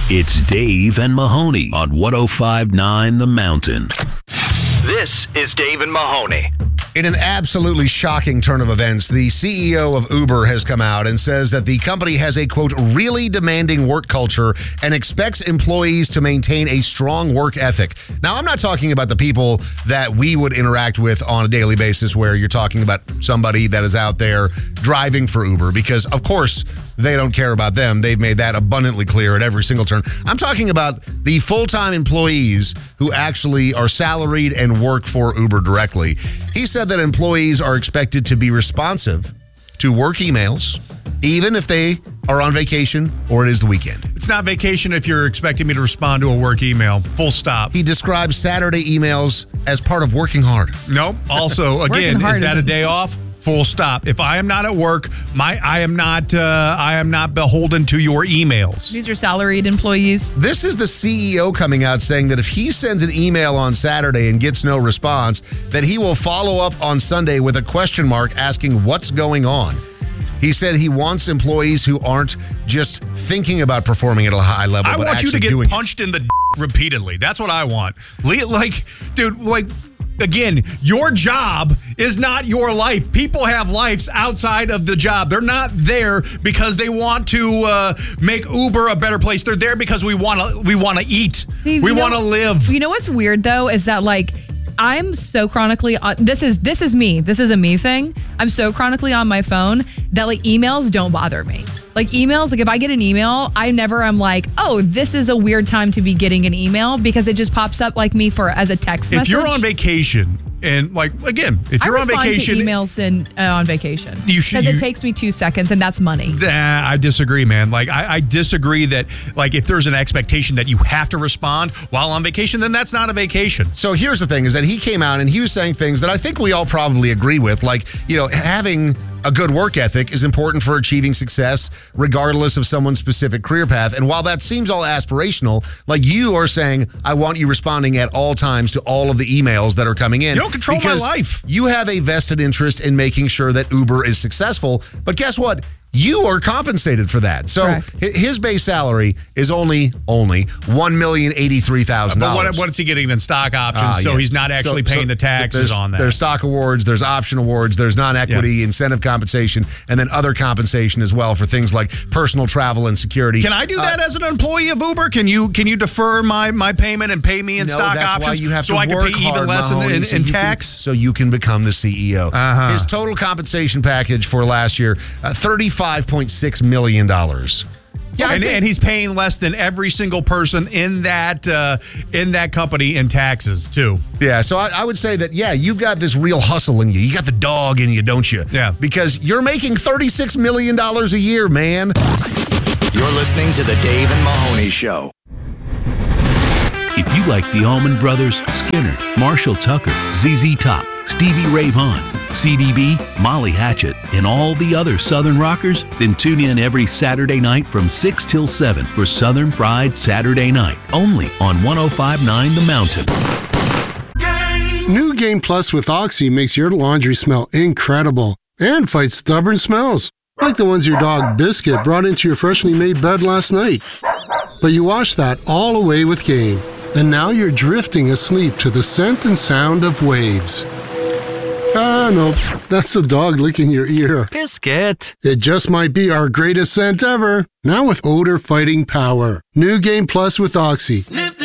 It's Dave and Mahoney on 105.9 The Mountain. This is Dave and Mahoney. In an absolutely shocking turn of events, the CEO of Uber has come out and says that the company has a, quote, really demanding work culture and expects employees to maintain a strong work ethic. Now, I'm not talking about the people that we would interact with on a daily basis where you're talking about somebody that is out there driving for Uber, because, of course, they don't care about them. They've made that abundantly clear at every single turn. I'm talking about the full-time employees who actually are salaried and work for Uber directly. He said that employees are expected to be responsive to work emails, even if they are on vacation or it is the weekend. It's not vacation if you're expecting me to respond to a work email. Full stop. He describes Saturday emails as part of working hard. Nope. Also, again, is that a day off? Full stop. If I am not at work, I am not beholden to your emails. These are salaried employees. This is the CEO coming out saying that if he sends an email on Saturday and gets no response, that he will follow up on Sunday with a question mark asking what's going on. He said he wants employees who aren't just thinking about performing at a high level, but actually doing it. I want you to get punched in the repeatedly. That's what I want. Again, your job is not your life. People have lives outside of the job. They're not there because they want to make Uber a better place. They're there because we want to eat. We want to live. You know what's weird though is that I'm so chronically this is me. This is a me thing. I'm so chronically on my phone that emails don't bother me. Emails, if I get an email, I'm like, oh, this is a weird time to be getting an email because it just pops up as a text message. If you're on vacation and if you're on vacation, to emails on vacation because it takes me 2 seconds and that's money. I disagree, man. I disagree that if there's an expectation that you have to respond while on vacation, then that's not a vacation. So here's the thing: is that he came out and he was saying things that I think we all probably agree with, having a good work ethic is important for achieving success regardless of someone's specific career path. And while that seems all aspirational, you are saying, I want you responding at all times to all of the emails that are coming in. You don't control my life. You have a vested interest in making sure that Uber is successful. But guess what? You are compensated for that. So his base salary is only $1,083,000. But what is he getting in stock options? So he's not actually paying the taxes on that. There's stock awards, there's option awards, there's non-equity incentive compensation, and then other compensation as well for things like personal travel and security. Can I do that as an employee of Uber? Can you defer my payment and pay me in stock options? Why you have so to I can work pay even less in tax? So you can become the CEO. Uh-huh. His total compensation package for last year, $35.6 million. Yeah, and he's paying less than every single person in that company in taxes too. Yeah, so I would say that you've got this real hustle in you. You got the dog in you, don't you? Yeah. Because you're making $36 million a year, man. You're listening to the Dave and Mahoney Show. If you like the Allman Brothers, Skinner, Marshall Tucker, ZZ Top, Stevie Ray Vaughan, CDB, Molly Hatchet, and all the other Southern rockers, then tune in every Saturday night from 6 till 7 for Southern Pride Saturday Night, only on 105.9 The Mountain. New Game Plus with Oxy makes your laundry smell incredible and fights stubborn smells, like the ones your dog Biscuit brought into your freshly made bed last night. But you wash that all away with Game, and now you're drifting asleep to the scent and sound of waves. Nope. That's the dog licking your ear. Biscuit. It just might be our greatest scent ever. Now with odor fighting power. New Game Plus with Oxy.